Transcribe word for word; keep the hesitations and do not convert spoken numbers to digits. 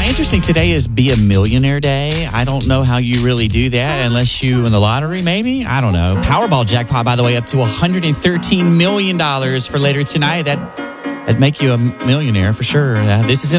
interesting. Today is Be a Millionaire Day. I don't know how you really do that unless you win the lottery, maybe? I don't know. Powerball jackpot, by the way, up to one hundred thirteen million dollars for later tonight. That, that'd make you a millionaire for sure. Uh, this is